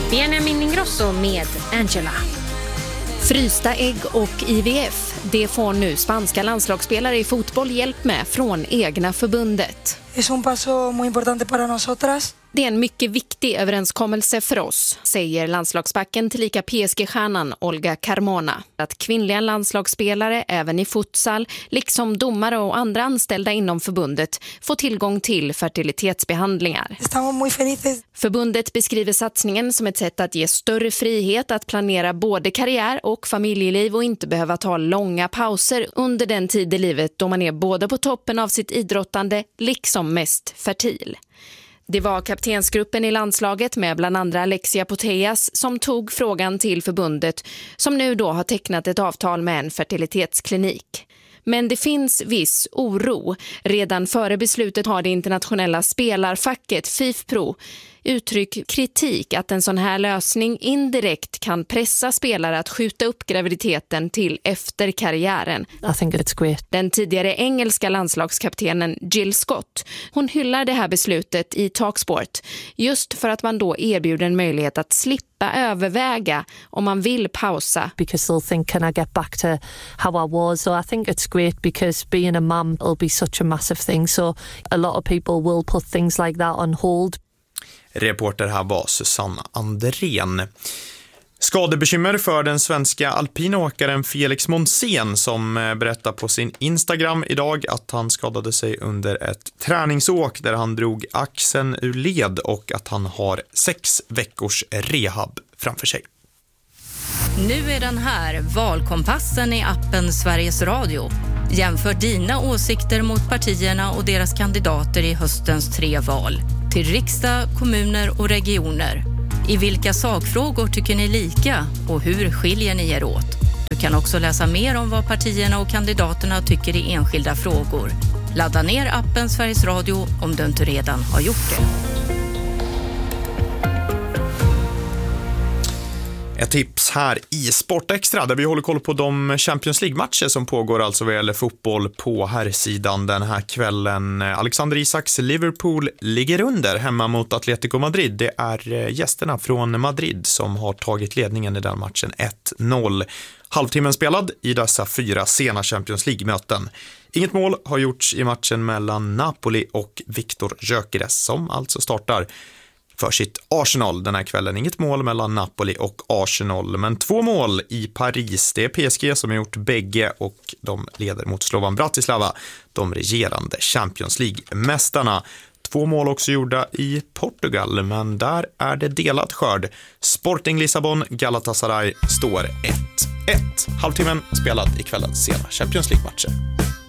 Benjamin Ingrosso med Angela. Frysta ägg och IVF, det får nu spanska landslagsspelare i fotboll hjälp med från egna förbundet. Es un paso muy importante para nosotras. Det är en mycket viktig överenskommelse för oss, säger landslagsbacken tillika PSG-stjärnan Olga Carmona. Att kvinnliga landslagsspelare, även i futsal, liksom domare och andra anställda inom förbundet, får tillgång till fertilitetsbehandlingar. Estamos muy felices. Förbundet beskriver satsningen som ett sätt att ge större frihet att planera både karriär och familjeliv och inte behöva ta långa pauser under den tid i livet då man är både på toppen av sitt idrottande liksom mest fertil. Det var kaptensgruppen i landslaget med bland andra Alexia Putellas som tog frågan till förbundet som nu då har tecknat ett avtal med en fertilitetsklinik. Men det finns viss oro. Redan före beslutet har det internationella spelarfacket FIFPro uttryckt kritik att en sån här lösning indirekt kan pressa spelare att skjuta upp graviditeten till efter karriären. I think it's great. Den tidigare engelska landslagskaptenen Jill Scott, hon hyllar det här beslutet i Talksport just för att man då erbjuder en möjlighet att slippa överväga om man vill pausa. Because they'll think, can I get back to how I was? So I think it's great because being a mum will be such a massive thing. So a lot of people will put things like that on hold. Reporter här var Susanna Andrén. Skadebekymmer för den svenska alpinåkaren Felix Monsén som berättar på sin Instagram idag att han skadade sig under ett träningsåk där han drog axeln ur led och att han har 6 veckors rehab framför sig. Nu är den här, valkompassen i appen Sveriges Radio. Jämför dina åsikter mot partierna och deras kandidater i höstens 3 val. Till riksdag, kommuner och regioner. I vilka sakfrågor tycker ni lika och hur skiljer ni er åt? Du kan också läsa mer om vad partierna och kandidaterna tycker i enskilda frågor. Ladda ner appen Sveriges Radio om du inte redan har gjort det. Ett tips här i Sportextra där vi håller koll på de Champions League-matcher som pågår alltså vad gäller fotboll på herrsidan den här kvällen. Alexander Isaks Liverpool ligger under hemma mot Atletico Madrid. Det är gästerna från Madrid som har tagit ledningen i den matchen 1-0. Halvtimmen spelad i dessa 4 sena Champions League-möten. Inget mål har gjorts i matchen mellan Napoli och Viktor Gyökeres som alltså startar för sitt Arsenal den här kvällen. Inget mål mellan Napoli och Arsenal, men 2 mål i Paris. Det är PSG som har gjort bägge och de leder mot Slovan Bratislava, de regerande Champions League-mästarna. 2 mål också gjorda i Portugal, men där är det delat skörd. Sporting Lissabon, Galatasaray står 1-1. Halvtimmen spelad i kvällens sena Champions League-matcher.